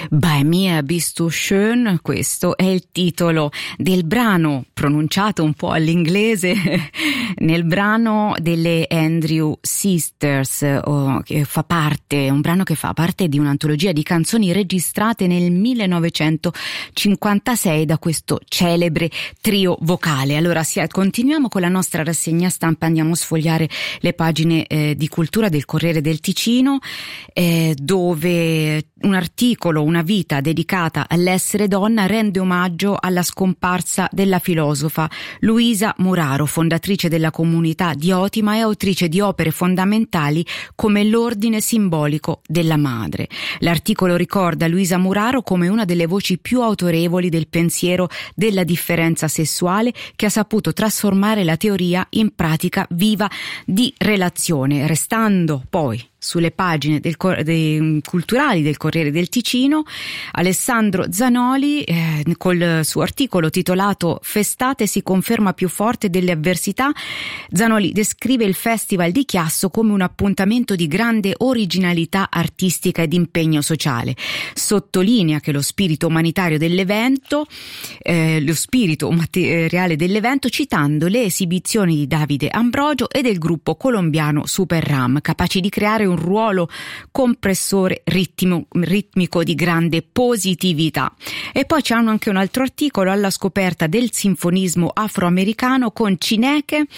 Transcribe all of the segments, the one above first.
Bei mir bist du schön, questo è il titolo del brano, pronunciato un po' all'inglese, nel brano delle Andrew Sisters, che fa parte, un brano che fa parte di un'antologia di canzoni registrate nel 1956 da questo celebre trio vocale. Allora continuiamo con la nostra rassegna stampa, andiamo a sfogliare le pagine di cultura del Corriere del Ticino, dove un articolo, una vita dedicata all'essere donna, rende omaggio alla scomparsa della filosofa Luisa Muraro, fondatrice della comunità di Otima e autrice di opere fondamentali come l'ordine simbolico della madre. L'articolo ricorda Luisa Muraro come una delle voci più autorevoli del pensiero della differenza sessuale, che ha saputo trasformare la teoria in pratica viva di relazione. Restando poi sulle pagine culturali del Corriere del Ticino, Alessandro Zanoli col suo articolo titolato "Festate si conferma più forte delle avversità", Zanoli descrive il Festival di Chiasso come un appuntamento di grande originalità artistica ed impegno sociale. Sottolinea che lo spirito umanitario dell'evento, lo spirito materiale dell'evento, citando le esibizioni di Davide Ambrogio e del gruppo colombiano Super Ram, capaci di creare un ruolo compressore ritmico di grande positività. E poi c'è anche un altro articolo alla scoperta del sinfonismo afroamericano con Cineche,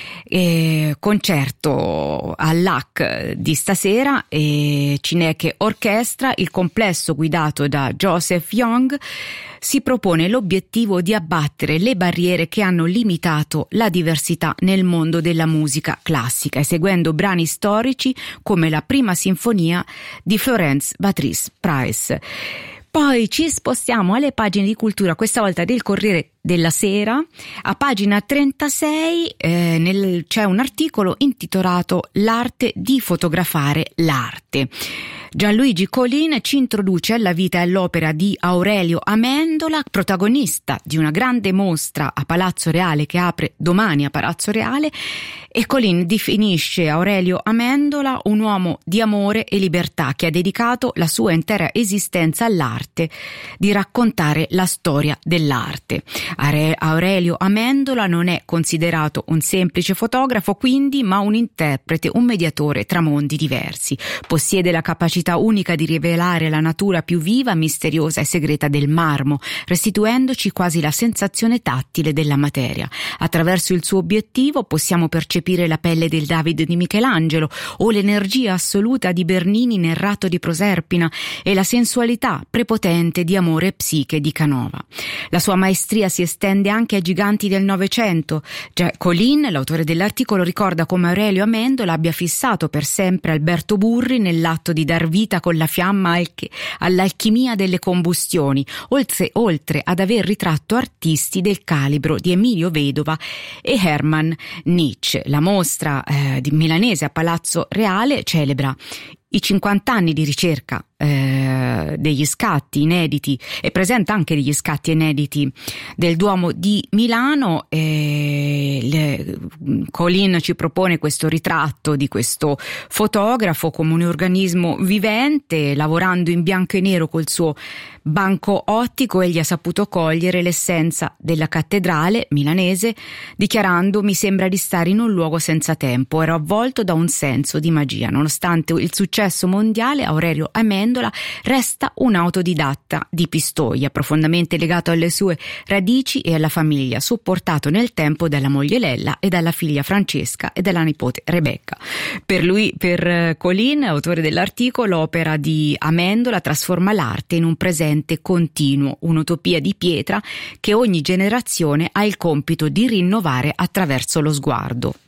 concerto all'AC di stasera, Cineche Orchestra. Il complesso, guidato da Joseph Young, si propone l'obiettivo di abbattere le barriere che hanno limitato la diversità nel mondo della musica classica, eseguendo brani storici come la prima sinfonia di Florence Beatrice Price. Poi ci spostiamo alle pagine di cultura, questa volta del Corriere della Sera. A pagina 36 c'è un articolo intitolato "L'arte di fotografare l'arte". Gianluigi Colin ci introduce alla vita e all'opera di Aurelio Amendola, protagonista di una grande mostra a Palazzo Reale che apre domani a Palazzo Reale, e Colin definisce Aurelio Amendola un uomo di amore e libertà che ha dedicato la sua intera esistenza all'arte di raccontare la storia dell'arte. Aurelio Amendola non è considerato un semplice fotografo, quindi, ma un interprete, un mediatore tra mondi diversi. Possiede la capacità unica di rivelare la natura più viva, misteriosa e segreta del marmo, restituendoci quasi la sensazione tattile della materia. Attraverso il suo obiettivo possiamo percepire la pelle del David di Michelangelo o l'energia assoluta di Bernini nel Ratto di Proserpina e la sensualità prepotente di Amore e Psiche di Canova. La sua maestria si estende anche ai giganti del Novecento. Colin, l'autore dell'articolo, ricorda come Aurelio Amendola abbia fissato per sempre Alberto Burri nell'atto di dar vita con la fiamma all'alchimia delle combustioni, oltre ad aver ritratto artisti del calibro di Emilio Vedova e Hermann Nietzsche. La mostra di milanese a Palazzo Reale celebra i 50 anni di ricerca degli scatti inediti, e presenta anche degli scatti inediti del Duomo di Milano. Colin ci propone questo ritratto di questo fotografo come un organismo vivente, lavorando in bianco e nero col suo banco ottico. Egli ha saputo cogliere l'essenza della cattedrale milanese, dichiarando: "Mi sembra di stare in un luogo senza tempo, ero avvolto da un senso di magia". Nonostante il successo mondiale, Aurelio Amendola resta un autodidatta di Pistoia, profondamente legato alle sue radici e alla famiglia, supportato nel tempo dalla moglie Lella e dalla figlia Francesca e dalla nipote Rebecca. Per Colin, autore dell'articolo, l'opera di Amendola trasforma l'arte in un presente continuo, un'utopia di pietra che ogni generazione ha il compito di rinnovare attraverso lo sguardo.